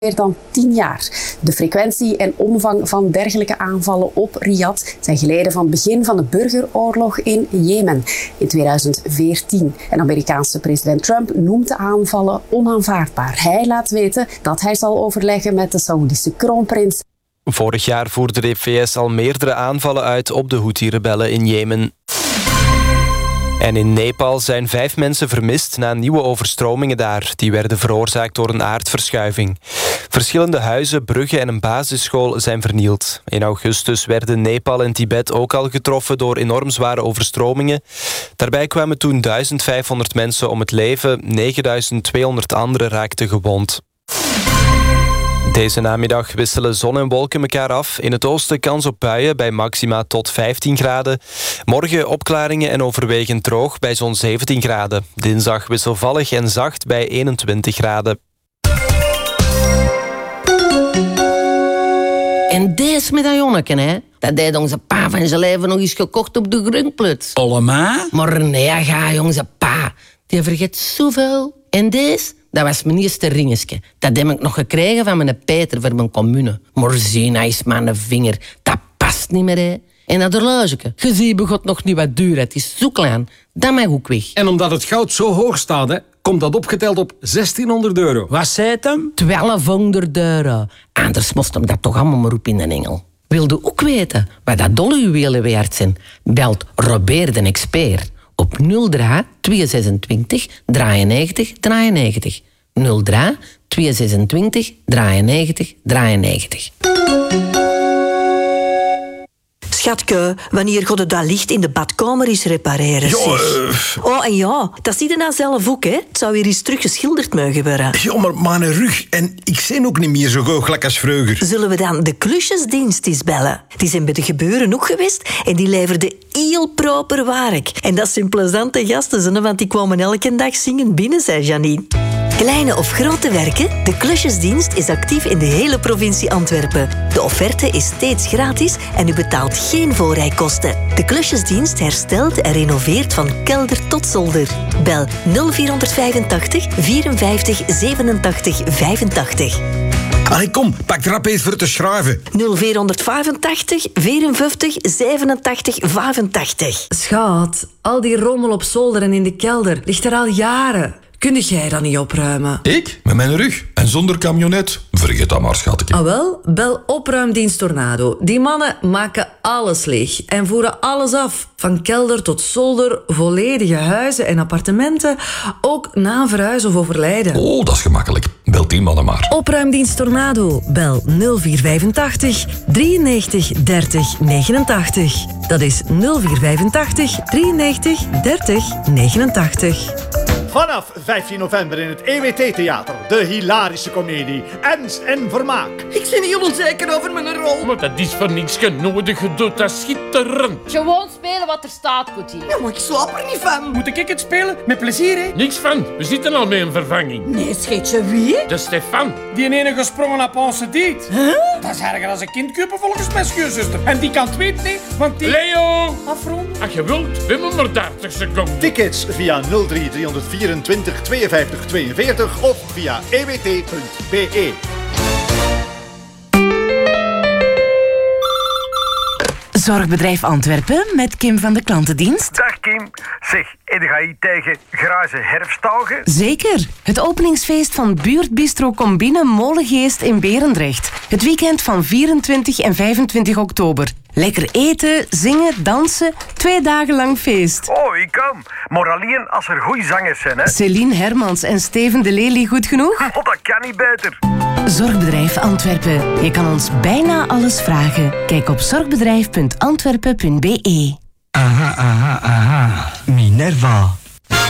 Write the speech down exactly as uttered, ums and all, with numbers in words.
meer dan tien jaar. De frequentie en omvang van dergelijke aanvallen op Riyadh zijn geleden van het begin van de burgeroorlog in Jemen in tweeduizend veertien. En Amerikaanse president Trump noemt de aanvallen onaanvaardbaar. Hij laat weten dat hij zal overleggen met de Saoedische kroonprins. Vorig jaar voerde de V S al meerdere aanvallen uit op de Houthi-rebellen in Jemen. En in Nepal zijn vijf mensen vermist na nieuwe overstromingen daar. Die werden veroorzaakt door een aardverschuiving. Verschillende huizen, bruggen en een basisschool zijn vernield. In augustus werden Nepal en Tibet ook al getroffen door enorm zware overstromingen. Daarbij kwamen toen duizend vijfhonderd mensen om het leven. negenduizend tweehonderd anderen raakten gewond. Deze namiddag wisselen zon en wolken elkaar af. In het oosten kans op buien bij maxima tot vijftien graden. Morgen opklaringen en overwegend droog bij zo'n zeventien graden. Dinsdag wisselvallig en zacht bij eenentwintig graden. En deze medaillonneken, hè? Dat deed onze pa van zijn leven nog eens gekocht op de Grungplut. Allemaal? Maar nee, ga, onze pa. Die vergeet zoveel. En deze, dat was mijn eerste ringetje. Dat heb ik nog gekregen van mijn Peter voor mijn commune. Maar zie, hij is mijn vinger. Dat past niet meer, hè. En dat horlogeke. Je ziet begot nog niet wat duur. Het is zo klein. Dat mag ook weg. En omdat het goud zo hoog staat, hè, komt dat opgeteld op zestienhonderd euro. Wat zei het hem? twaalfhonderd euro. Anders moest hem dat toch allemaal maar op in de engel. Wilde ook weten wat dat dolle juwelen waard zijn? Belt Robert de expert op nul drie tweehonderdzesentwintig drieënnegentig drieënnegentig. nul drie tweehonderdzesentwintig drieënnegentig drieënnegentig. Schatke, wanneer God het dat licht in de badkamer is repareren? Ja, zeg. uh... Oh, en ja, dat zie je nou zelf ook, hè? Het zou weer eens teruggeschilderd mogen worden. Ja, maar mijn rug en ik zie ook niet meer zo goochelijk als vroeger. Zullen we dan de klusjesdienst eens bellen? Die zijn bij de gebeuren ook geweest en die leverden heel proper werk. En dat zijn plezante gasten, zijn, want die kwamen elke dag zingen binnen, zei Janine. Kleine of grote werken, de klusjesdienst is actief in de hele provincie Antwerpen. De offerte is steeds gratis en u betaalt geen voorrijkosten. De klusjesdienst herstelt en renoveert van kelder tot zolder. Bel nul vier vijfentachtig vierenvijftig zevenentachtig vijfentachtig. Allee, kom, pak er eens voor te schrijven. nul vier vijfentachtig vierenvijftig zevenentachtig vijfentachtig. Schat, al die rommel op zolder en in de kelder ligt er al jaren. Kun jij dat niet opruimen? Ik? Met mijn rug? En zonder camionet? Vergeet dat maar, schatje. Ah wel, bel opruimdienst Tornado. Die mannen maken alles leeg en voeren alles af. Van kelder tot zolder, volledige huizen en appartementen. Ook na een verhuis of overlijden. Oh, dat is gemakkelijk. Bel die mannen maar. Opruimdienst Tornado. Bel nul vier vijfentachtig drieënnegentig dertig negenentachtig. Dat is nul vier vijfentachtig drieënnegentig dertig negenentachtig. Vanaf vijftien november in het E W T-theater. De hilarische komedie Ernst en Vermaak. Ik ben heel onzeker over mijn rol. Maar dat is voor niks genodig. Je doet dat schitterend. Gewoon spelen wat er staat, Koetier. Ja, maar ik slaap er niet van. Moet ik het spelen? Met plezier, hè? Niks van. We zitten al met een vervanging. Nee, scheetje, wie? De Stefan. Die ene gesprongen op onze diet. Huh? Dat is erger als een kindkuipen volgens mijn schoonzuster. En die kan het weten niet, want die... Leo! Afronden. Als je wilt, we hebben maar dertig seconden. Tickets via nul drie driehonderdvierentwintig tweeënvijftig tweeënveertig of via e w t punt b e. Zorgbedrijf Antwerpen met Kim van de Klantendienst. Dag Kim. Zeg, heb je tegen grijze herfstdagen? Zeker. Het openingsfeest van Buurtbistro Combine Molengeest in Berendrecht. Het weekend van vierentwintig en vijfentwintig oktober. Lekker eten, zingen, dansen. Twee dagen lang feest. Oh, ik kom. Maar alleen als er goede zangers zijn, hè? Céline Hermans en Steven de Lely goed genoeg? Oh, dat kan niet beter. Zorgbedrijf Antwerpen. Je kan ons bijna alles vragen. Kijk op zorgbedrijf punt antwerpen punt b e. Aha, aha, aha. Minerva.